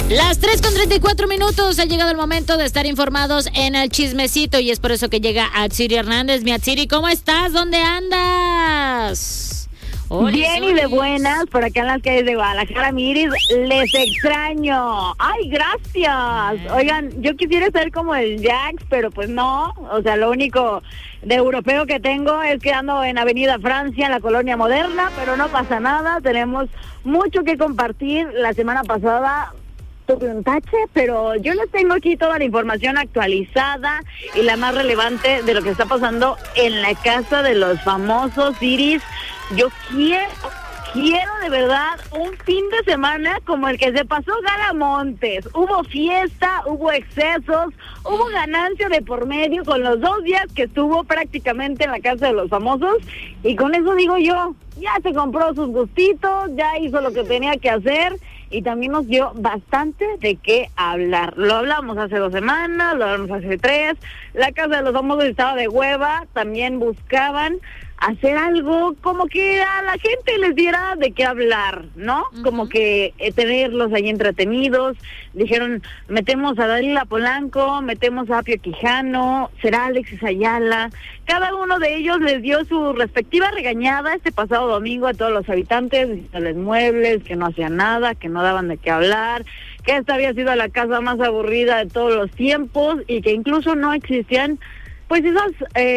Las 3:34 ha llegado el momento de estar informados en el chismecito y es por eso que llega Atsiri Hernández. Mi Atsiri, ¿cómo estás? ¿Dónde andas? Bien y de buenas, por acá en las calles de Guadalajara, Miris, les extraño. ¡Ay, gracias! Oigan, yo quisiera ser como el Jax, pero pues no, o sea, lo único de europeo que tengo es que ando en Avenida Francia, en la Colonia Moderna, pero no pasa nada, tenemos mucho que compartir. La semana pasada tuve un tache, pero yo les tengo aquí toda la información actualizada y la más relevante de lo que está pasando en la casa de los famosos, Iris. Yo quiero de verdad un fin de semana como el que se pasó Gala Montes. Hubo fiesta, hubo excesos, hubo ganancia de por medio con los 2 días que estuvo prácticamente en la casa de los famosos. Y con eso digo yo, ya se compró sus gustitos, ya hizo lo que tenía que hacer. Y también nos dio bastante de qué hablar. Lo hablamos hace 2 semanas, lo hablamos hace 3. La casa de los famosos estaba de hueva. También buscaban hacer algo como que a la gente les diera de qué hablar, ¿no? Uh-huh. Como que tenerlos ahí entretenidos. Dijeron, metemos a Dalila Polanco, metemos a Apio Quijano, será Alexis Ayala. Cada uno de ellos les dio su respectiva regañada este pasado domingo a todos los habitantes, diciéndoles muebles, que no hacían nada, que no daban de qué hablar, que esta había sido la casa más aburrida de todos los tiempos y que incluso no existían pues esas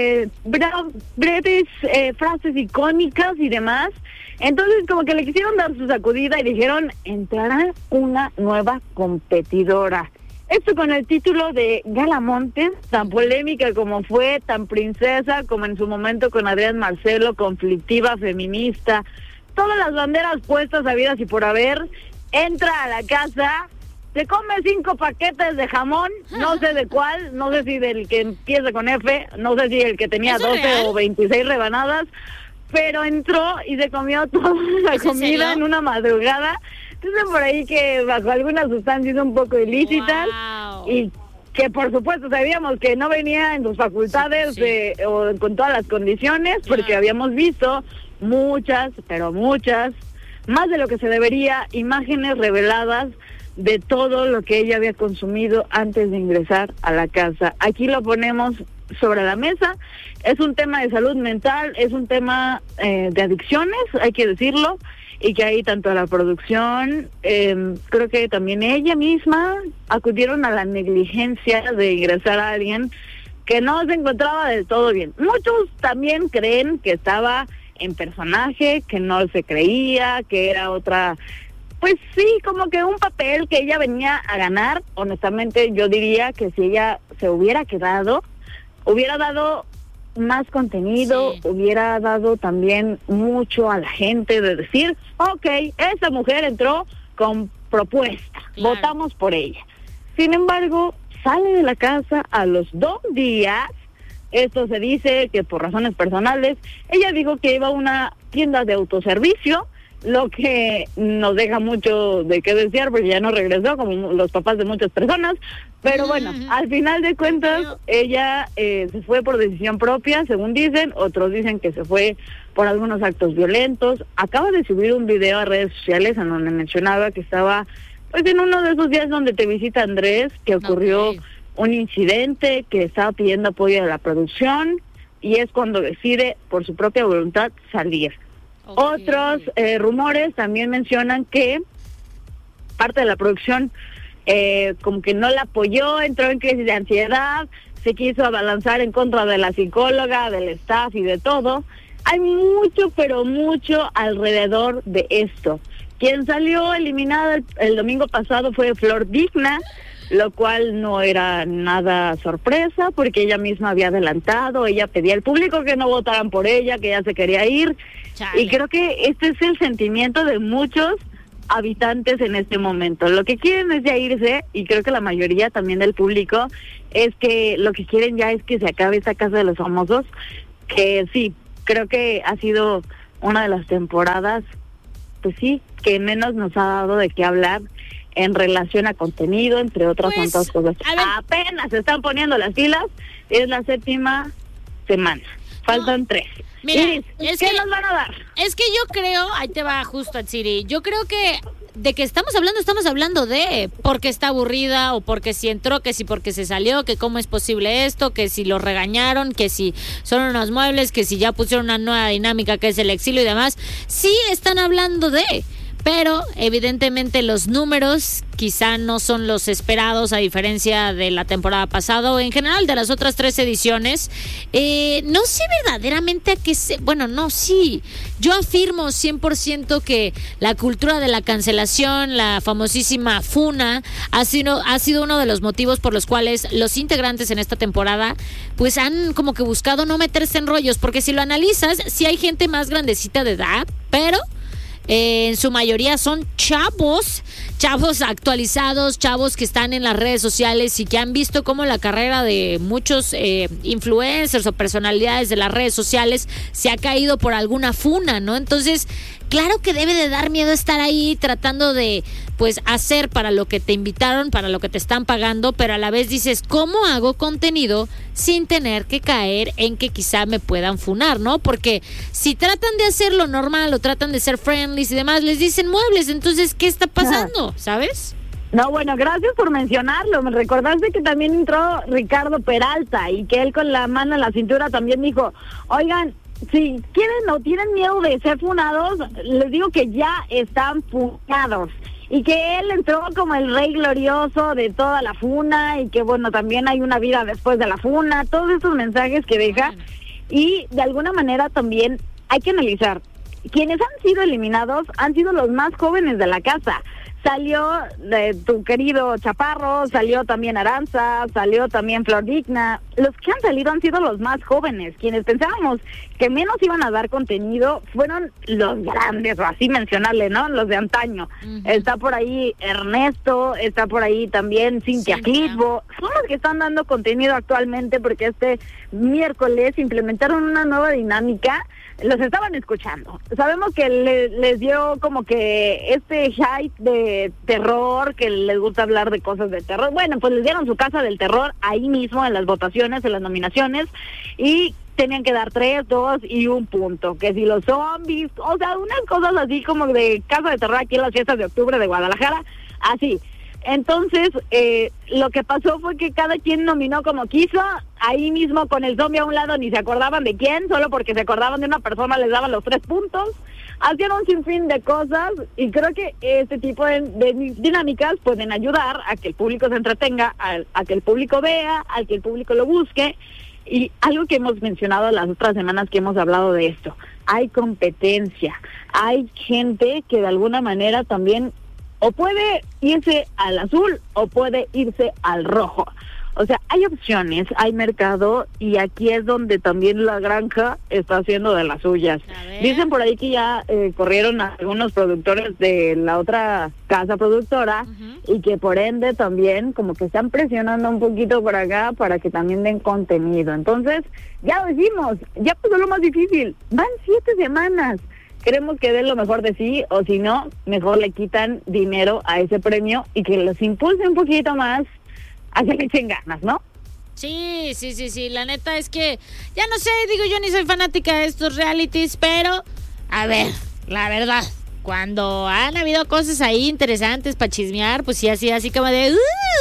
breves frases icónicas y demás. Entonces como que le quisieron dar su sacudida y dijeron, entrará una nueva competidora. Esto con el título de Gala Montes, tan polémica como fue, tan princesa como en su momento con Adrián Marcelo, conflictiva, feminista, todas las banderas puestas habidas y por haber, entra a la casa. Se come 5 paquetes de jamón, no sé de cuál, no sé si del que empieza con F, no sé si el que tenía 12 real? O 26 rebanadas, pero entró y se comió toda la comida en una madrugada. Dicen por ahí que bajo algunas sustancias un poco ilícitas, wow. Y que por supuesto sabíamos que no venía en sus facultades o con todas las condiciones, porque habíamos visto muchas, pero muchas, más de lo que se debería, imágenes reveladas de todo lo que ella había consumido antes de ingresar a la casa. Aquí lo ponemos sobre la mesa. Es un tema de salud mental, es un tema de adicciones, hay que decirlo, y que ahí tanto la producción, creo que también ella misma, acudieron a la negligencia de ingresar a alguien que no se encontraba del todo bien. Muchos también creen que estaba en personaje, que no se creía, que era otra. Pues sí, como que un papel que ella venía a ganar. Honestamente, yo diría que si ella se hubiera quedado, hubiera dado más contenido, hubiera dado también mucho a la gente de decir, ok, esa mujer entró con propuesta, votamos por ella. Sin embargo, sale de la casa a los 2 días. Esto se dice que por razones personales, ella dijo que iba a una tienda de autoservicio, lo que nos deja mucho de qué desear porque ya no regresó como los papás de muchas personas, pero bueno, al final de cuentas ella se fue por decisión propia, según dicen, otros dicen que se fue por algunos actos violentos. Acaba de subir un video a redes sociales en donde mencionaba que estaba pues en uno de esos días donde te visita Andrés, que ocurrió un incidente, que estaba pidiendo apoyo de la producción y es cuando decide por su propia voluntad salir. Otros rumores también mencionan que parte de la producción como que no la apoyó, entró en crisis de ansiedad, se quiso abalanzar en contra de la psicóloga, del staff y de todo. Hay mucho, pero mucho alrededor de esto. Quien salió eliminada el domingo pasado fue Flor Digna, lo cual no era nada sorpresa porque ella misma había adelantado, ella pedía al público que no votaran por ella, que ella se quería ir. Chale. Y creo que este es el sentimiento de muchos habitantes en este momento. Lo que quieren es ya irse, y creo que la mayoría también del público es que lo que quieren ya es que se acabe esta casa de los famosos, que sí, creo que ha sido una de las temporadas, pues sí, que menos nos ha dado de qué hablar en relación a contenido, entre otras tantas cosas. Apenas se están poniendo las pilas, es la 7ª semana. Faltan 3. Mira, Iris, ¿qué nos van a dar? Es que yo creo, ahí te va justo a Siri, yo creo que de que estamos hablando de porque está aburrida o porque si entró, que si porque se salió, que cómo es posible esto, que si lo regañaron, que si son unos muebles, que si ya pusieron una nueva dinámica que es el exilio y demás. Sí están hablando de... Pero evidentemente los números quizá no son los esperados a diferencia de la temporada pasada o en general de las otras 3 ediciones. No sé verdaderamente a qué sí. Yo afirmo 100% que la cultura de la cancelación, la famosísima funa, ha sido uno de los motivos por los cuales los integrantes en esta temporada pues han como que buscado no meterse en rollos, porque si lo analizas, sí hay gente más grandecita de edad, pero... en su mayoría son chavos actualizados, chavos que están en las redes sociales y que han visto cómo la carrera de muchos influencers o personalidades de las redes sociales se ha caído por alguna funa, ¿no? Entonces, claro que debe de dar miedo estar ahí tratando de, pues, hacer para lo que te invitaron, para lo que te están pagando, pero a la vez dices, ¿cómo hago contenido sin tener que caer en que quizá me puedan funar, ¿no? Porque si tratan de hacerlo normal o tratan de ser friendly y demás, les dicen muebles, entonces, ¿qué está pasando? ¿Sabes? No, bueno, gracias por mencionarlo. Me recordaste que también entró Ricardo Peralta y que él con la mano en la cintura también dijo, oigan, si quieren o tienen miedo de ser funados, les digo que ya están funados. Y que él entró como el rey glorioso de toda la funa y que, bueno, también hay una vida después de la funa, todos estos mensajes que deja. Y de alguna manera también hay que analizar. Quienes han sido eliminados han sido los más jóvenes de la casa. Salió tu querido Chaparro, salió también Aranza, salió también Flor Digna. Los que han salido han sido los más jóvenes. Quienes pensábamos que menos iban a dar contenido fueron los grandes, o así mencionarle, ¿no? Los de antaño. Uh-huh. Está por ahí Ernesto, está por ahí también Cintia Clitbo. Son los que están dando contenido actualmente porque este miércoles implementaron una nueva dinámica. Los estaban escuchando. Sabemos que les dio como que este hype de terror, que les gusta hablar de cosas de terror. Bueno, pues les dieron su casa del terror ahí mismo en las votaciones, en las nominaciones, y tenían que dar 3, 2 y 1 punto. Que si los zombies, o sea, unas cosas así como de casa de terror aquí en las fiestas de octubre de Guadalajara, así. Entonces, lo que pasó fue que cada quien nominó como quiso, ahí mismo con el zombie a un lado ni se acordaban de quién, solo porque se acordaban de una persona les daban los 3 puntos, hacían un sinfín de cosas y creo que este tipo de dinámicas pueden ayudar a que el público se entretenga, a que el público vea, a que el público lo busque. Y algo que hemos mencionado las otras semanas que hemos hablado de esto, hay competencia, hay gente que de alguna manera también o puede irse al azul o puede irse al rojo. O sea, hay opciones, hay mercado y aquí es donde también la granja está haciendo de las suyas. Dicen por ahí que ya corrieron a algunos productores de la otra casa productora y que por ende también como que están presionando un poquito por acá para que también den contenido. Entonces, ya lo hicimos, ya pasó lo más difícil, van 7 semanas. Queremos que den lo mejor de sí, o si no, mejor le quitan dinero a ese premio y que los impulse un poquito más a que le echen ganas, ¿no? Sí, la neta es que, ya no sé, digo, yo ni soy fanática de estos realities, pero, a ver, la verdad, cuando han habido cosas ahí interesantes para chismear, pues sí, así como de,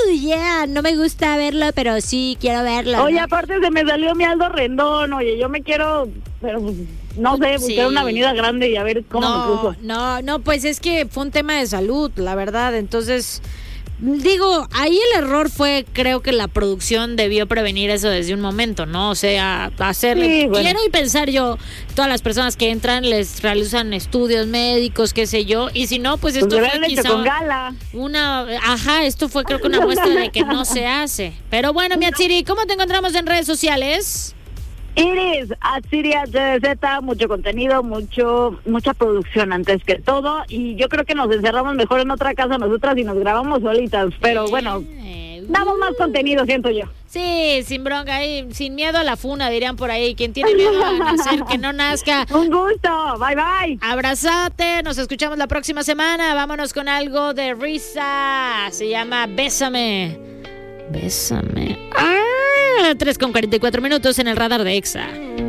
no me gusta verlo, pero sí quiero verlo. Oye, ¿no? aparte se me salió mi Aldo Rendón, oye, yo me quiero, pero no sé, buscar una avenida grande y a ver cómo me cruzo. No, pues es que fue un tema de salud, la verdad, entonces... Digo, ahí el error fue, creo que la producción debió prevenir eso desde un momento, ¿no? O sea, hacerle... Sí, bueno. Quiero y pensar yo, todas las personas que entran les realizan estudios médicos, qué sé yo, y si no, pues esto fue quizá con gala. Esto fue creo que una muestra de que no se hace. Pero bueno, mi Atsiri, ¿cómo te encontramos en redes sociales? Iris, Atsiri HDZ, mucho contenido, mucha producción antes que todo, y yo creo que nos encerramos mejor en otra casa nosotras y nos grabamos solitas, pero bueno, damos más contenido, siento yo. Sí, sin bronca, ahí, sin miedo a la funa, dirían por ahí, quien tiene miedo a nacer, que no nazca. Un gusto, bye. Abrazate, nos escuchamos la próxima semana, vámonos con algo de risa, se llama Bésame. 3:44 en el radar de Exa.